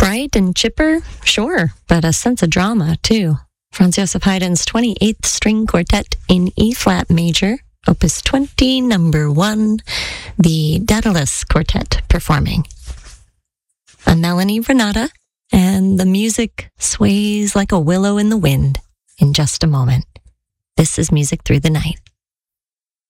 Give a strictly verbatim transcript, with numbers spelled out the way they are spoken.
Bright and chipper? Sure, but a sense of drama, too. Franz Joseph Haydn's twenty-eighth String Quartet in E-flat major, Opus twenty, number one, the Daedalus Quartet performing. A Melanie Renata, and the music sways like a willow in the wind in just a moment. This is Music Through the Night.